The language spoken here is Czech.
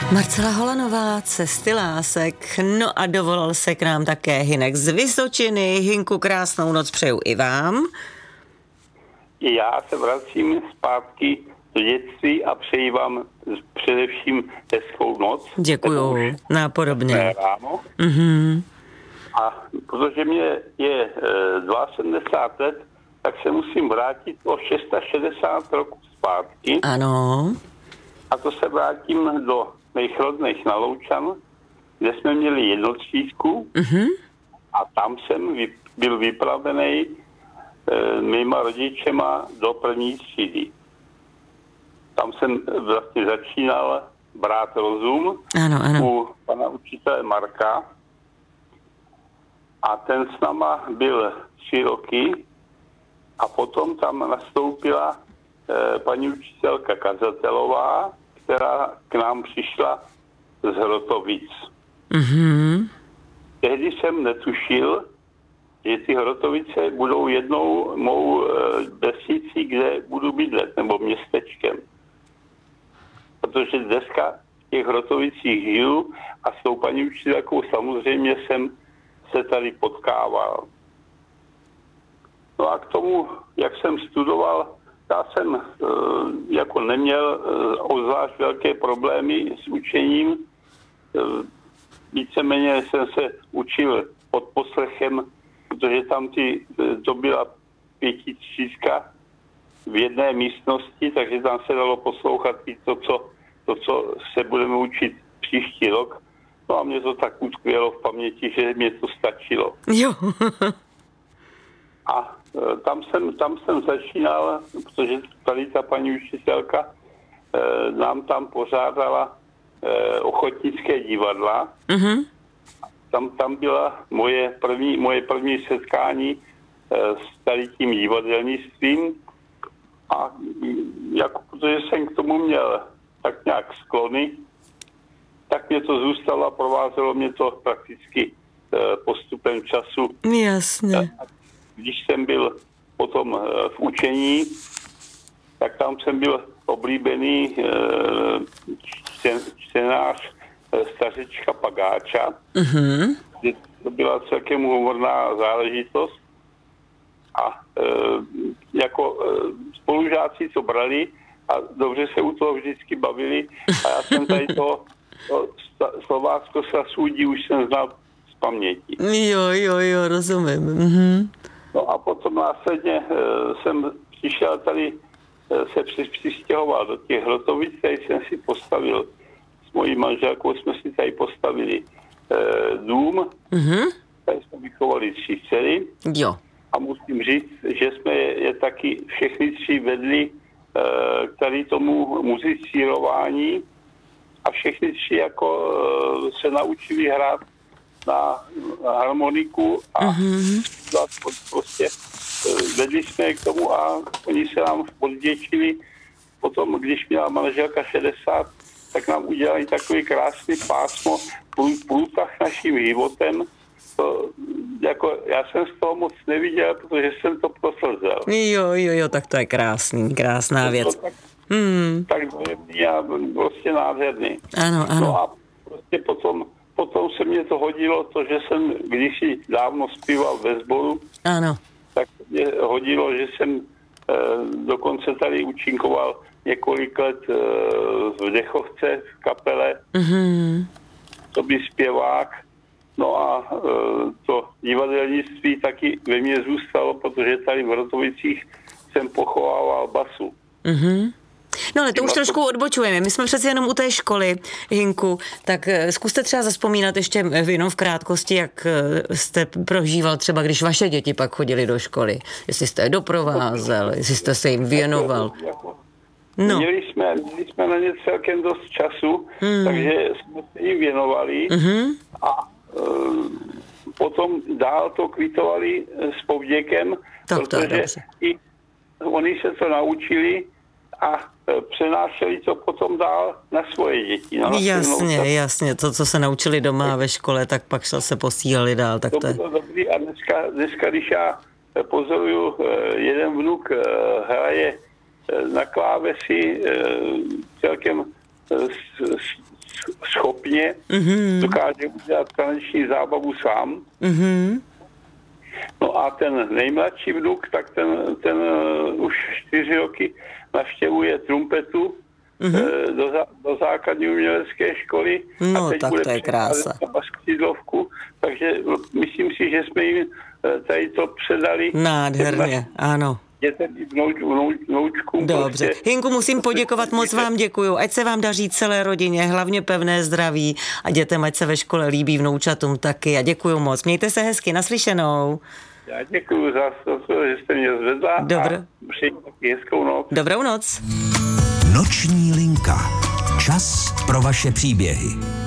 Marcela Holanová, Cesty lásek. No a dovolal se k nám také Hynek z Vysočiny. Hynku, krásnou noc přeju i vám. Já se vracím zpátky do dětství a přeji vám především hezkou noc. Děkuju, nápodobně. Ráno. Mm-hmm. A protože mě je 72 let, tak se musím vrátit o 660 roků zpátky. Ano. A to se vrátím do mých rodných na Loučan, kde jsme měli jednotřídku. Mm-hmm. A tam jsem byl vypravený mýma rodičema do první třídy. Tam jsem vlastně začínal brát rozum u pana učitele Marka a ten s náma byl 3 roky a potom tam nastoupila paní učitelka Kazatelová, která k nám přišla z Hrotovic. Mm-hmm. Tehdy jsem netušil, že ty Hrotovice budou jednou mou vesnicí, kde budu bydlet, nebo městečkem. Protože dneska v těch Hrotovicích žiju a s tou paní učitelkou samozřejmě jsem se tady potkával. No a k tomu, jak jsem studoval, já jsem jako neměl obzvlášť velké problémy s učením. Víceméně jsem se učil pod poslechem, protože tam to byla 5třídka v jedné místnosti, takže tam se dalo poslouchat i to, co se budeme učit příští rok. No a mě to tak utkvělo v paměti, že mě to stačilo. Jo. A tam jsem začínal, protože tady ta paní učitelka nám tam pořádala ochotnické divadla. Mm-hmm. Tam byla moje první setkání s tady tím divadelnictvím a jako, protože jsem k tomu měl tak nějak sklony, tak mě to zůstalo a provázelo mě to prakticky postupem času. Jasně. Když jsem byl potom v učení, tak tam jsem byl oblíbený čtenář Stařečka Pagáča. Mm-hmm. To byla celkem humorná záležitost. A jako spolužáci to brali a dobře se u toho vždycky bavili. A já jsem tady to Slovácko sasudí už jsem znal z paměti. Jo, rozumím. Mm-hmm. No a potom následně jsem přišel tady, se přistěhoval do těch Hrotovic, tady jsem si postavil, s mojí manželkou jsme si tady postavili dům, Mm-hmm. tady jsme vychovali 3 dcery. Jo. A musím říct, že jsme je taky všechny 3 vedli k tady tomu muzicírování a všechny 3 jako se naučili hrát na harmoniku a prostě vedli jsme je k tomu a oni se nám odděčili. Potom, když měla manželka 60, tak nám udělali takový krásný pásmo průtah naším životem. To, jako, já jsem z toho moc neviděl, protože jsem to proslzel. Jo, tak to je krásná věc. Tak dojemný a prostě nádherný. Ano. No a prostě potom se mě to hodilo, to, že jsem kdysi dávno zpíval ve sboru. Ano. Tak mě hodilo, že jsem dokonce tady účinkoval několik let v Dechovce v kapele. Mm-hmm. To by zpěvák. No a to divadelnictví taky ve mně zůstalo, protože tady v Hrotovicích jsem pochovával basu. Mm-hmm. No ale to už trošku odbočujeme. My jsme přeci jenom u té školy, Hynku, tak zkuste třeba zazpomínat ještě jenom v krátkosti, jak jste prožíval třeba, když vaše děti pak chodili do školy. Jestli jste je doprovázel, jestli jste se jim věnoval. No. Měli jsme na ně celkem dost času, takže jsme se jim věnovali a potom dál to kvitovali s povděkem, protože i oni se to naučili a přenášeli to potom dál na svoje děti. Jasně, to, co se naučili doma ve škole, tak pak se posílali dál. Tak to bylo dobrý a dneska, když já pozoruju, jeden vnuk hraje na klávesi celkem schopně, dokáže udělat taneční zábavu sám. No a ten nejmladší vnuk, tak ten už 4 roky navštěvuje trumpetu do základní umělecké školy. No a teď tak bude to je krása. Na Skřídlovku, takže myslím si, že jsme jim tady to předali. Nádherně, ano. Dětem i vnoučkům. Dobře. Prostě. Hinku, musím poděkovat, moc vám děkuju. Ať se vám daří celé rodině, hlavně pevné zdraví a dětem, ať se ve škole líbí, vnoučatům taky. A děkuju moc. Mějte se hezky, naslyšenou. Já děkuju za to, že jste mě zvedla. A přeji taky hezkou noc. Dobrou noc. Noční linka. Čas pro vaše příběhy.